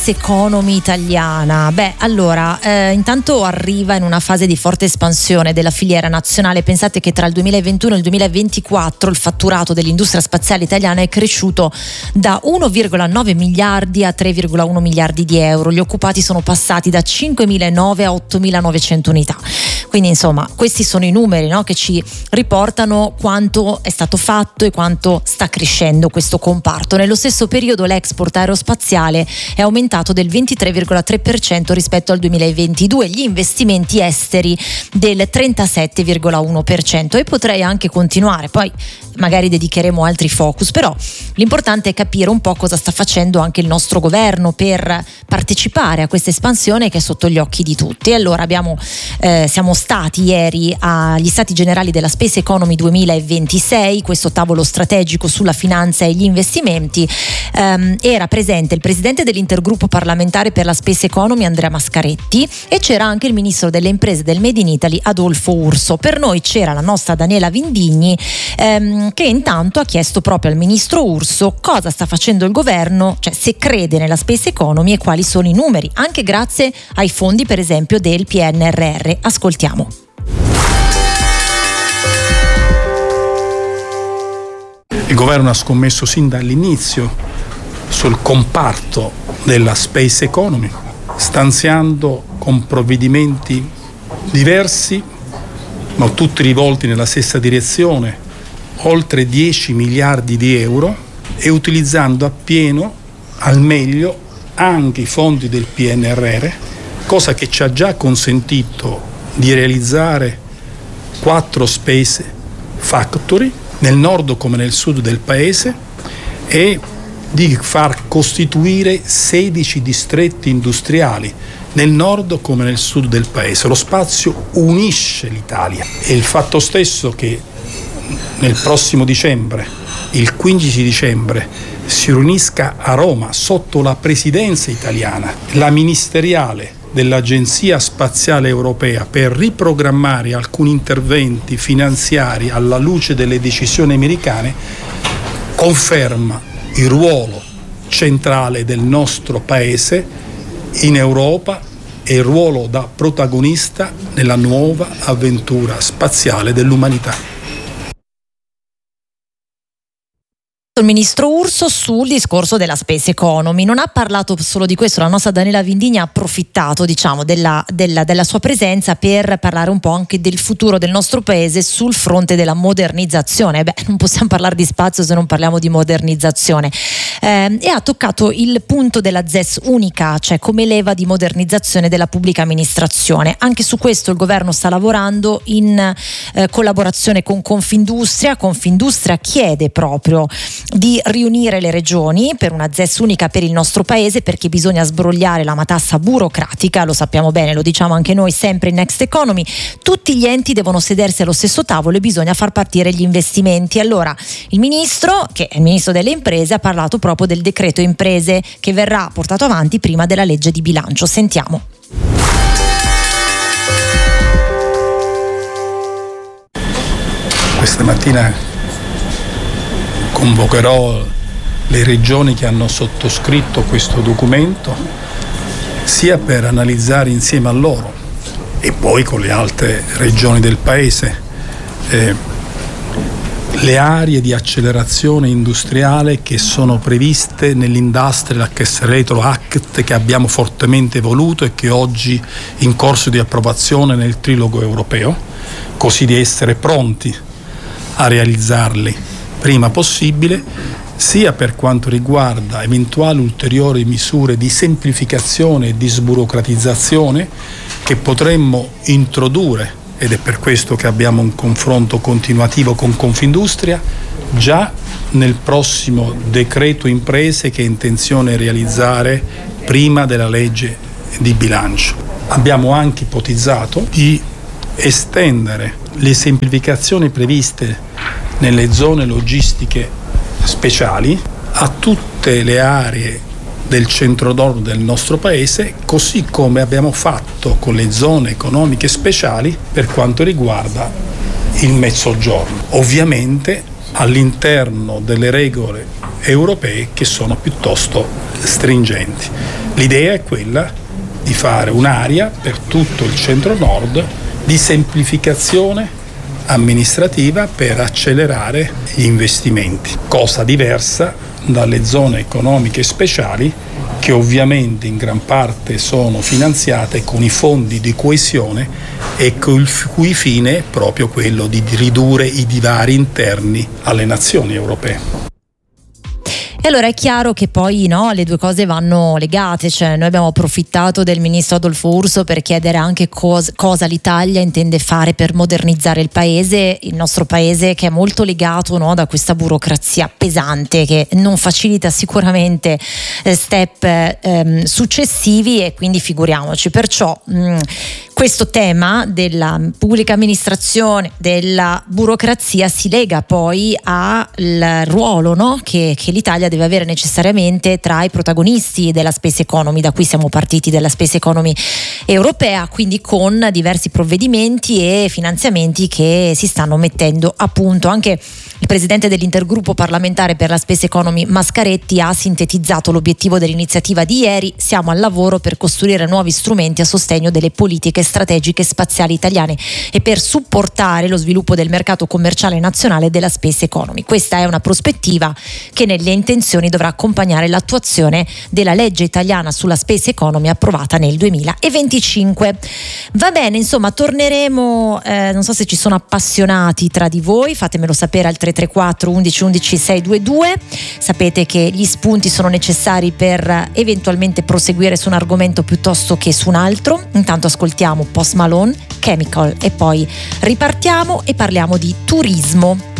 Economy italiana. Allora, intanto arriva in una fase di forte espansione della filiera nazionale. Pensate che tra il 2021 e il 2024 il fatturato dell'industria spaziale italiana è cresciuto da 1,9 miliardi a 3,1 miliardi di euro. Gli occupati sono passati da 5.009 a 8.900 unità. Quindi insomma, questi sono i numeri, no, che ci riportano quanto è stato fatto e quanto sta crescendo questo comparto. Nello stesso periodo l'export aerospaziale è aumentato del 23,3% rispetto al 2022, gli investimenti esteri del 37,1%, e potrei anche continuare, poi magari dedicheremo altri focus, però l'importante è capire un po' cosa sta facendo anche il nostro governo per partecipare a questa espansione che è sotto gli occhi di tutti. Allora siamo stati ieri agli Stati Generali della Space Economy 2026, questo tavolo strategico sulla finanza e gli investimenti. Era presente il presidente dell'intergruppo parlamentare per la Space Economy Andrea Mascaretti e c'era anche il ministro delle imprese del Made in Italy Adolfo Urso. Per noi c'era la nostra Daniela Vindigni, che intanto ha chiesto proprio al ministro Urso cosa sta facendo il governo, cioè se crede nella Space Economy e quali sono i numeri, anche grazie ai fondi per esempio del PNRR. Ascoltiamo. Il governo ha scommesso sin dall'inizio sul comparto della Space Economy, stanziando con provvedimenti diversi, ma tutti rivolti nella stessa direzione, oltre 10 miliardi di euro, e utilizzando appieno, al meglio, anche i fondi del PNRR, cosa che ci ha già consentito di realizzare 4 Space Factory nel nord come nel sud del paese e di far costituire 16 distretti industriali nel nord come nel sud del paese. Lo spazio unisce l'Italia, e il fatto stesso che nel prossimo dicembre, il 15 dicembre, si riunisca a Roma sotto la presidenza italiana la ministeriale dell'Agenzia Spaziale Europea per riprogrammare alcuni interventi finanziari alla luce delle decisioni americane, conferma il ruolo centrale del nostro paese in Europa e il ruolo da protagonista nella nuova avventura spaziale dell'umanità. Il ministro Urso sul discorso della Space Economy non ha parlato solo di questo. La nostra Daniela Vindigni ha approfittato, diciamo, della sua presenza per parlare un po' anche del futuro del nostro paese sul fronte della modernizzazione. Non possiamo parlare di spazio se non parliamo di modernizzazione, e ha toccato il punto della ZES unica, cioè come leva di modernizzazione della pubblica amministrazione. Anche su questo il governo sta lavorando in collaborazione con Confindustria. Confindustria chiede proprio di riunire le regioni per una ZES unica per il nostro paese, perché bisogna sbrogliare la matassa burocratica, lo sappiamo bene, lo diciamo anche noi sempre in Next Economy. Tutti gli enti devono sedersi allo stesso tavolo e bisogna far partire gli investimenti. Allora il ministro, che è il ministro delle imprese, ha parlato proprio del decreto imprese che verrà portato avanti prima della legge di bilancio. Sentiamo. Questa mattina convocherò le regioni che hanno sottoscritto questo documento, sia per analizzare insieme a loro e poi con le altre regioni del paese le aree di accelerazione industriale che sono previste nell'Industrial Accelerator Act, che abbiamo fortemente voluto e che oggi è in corso di approvazione nel trilogo europeo, così di essere pronti a realizzarli prima possibile, sia per quanto riguarda eventuali ulteriori misure di semplificazione e di sburocratizzazione che potremmo introdurre, ed è per questo che abbiamo un confronto continuativo con Confindustria, già nel prossimo decreto imprese che è intenzione realizzare prima della legge di bilancio. Abbiamo anche ipotizzato di estendere le semplificazioni previste nelle zone logistiche speciali a tutte le aree del centro-nord del nostro paese, così come abbiamo fatto con le zone economiche speciali per quanto riguarda il Mezzogiorno, ovviamente all'interno delle regole europee che sono piuttosto stringenti. L'idea è quella di fare un'area per tutto il centro-nord di semplificazione amministrativa per accelerare gli investimenti, cosa diversa dalle zone economiche speciali che ovviamente in gran parte sono finanziate con i fondi di coesione e cui fine è proprio quello di ridurre i divari interni alle nazioni europee. E allora è chiaro che poi le due cose vanno legate, cioè noi abbiamo approfittato del ministro Adolfo Urso per chiedere anche cosa l'Italia intende fare per modernizzare il nostro paese che è molto legato da questa burocrazia pesante che non facilita sicuramente step successivi, e quindi figuriamoci. Perciò questo tema della pubblica amministrazione, della burocrazia si lega poi al ruolo che l'Italia deve avere necessariamente tra i protagonisti della space economy. Da qui siamo partiti, della space economy europea, quindi con diversi provvedimenti e finanziamenti che si stanno mettendo a punto. Anche il presidente dell'intergruppo parlamentare per la space economy Mascaretti ha sintetizzato l'obiettivo dell'iniziativa di ieri: siamo al lavoro per costruire nuovi strumenti a sostegno delle politiche strategiche spaziali italiane e per supportare lo sviluppo del mercato commerciale nazionale della space economy. Questa è una prospettiva che nelle intenzioni dovrà accompagnare l'attuazione della legge italiana sulla space economy approvata nel 2025. Va bene, insomma, torneremo, non so se ci sono appassionati tra di voi, fatemelo sapere al 334 11 11 622. Sapete che gli spunti sono necessari per eventualmente proseguire su un argomento piuttosto che su un altro. Intanto ascoltiamo Post Malone, Chemical, e poi ripartiamo e parliamo di turismo.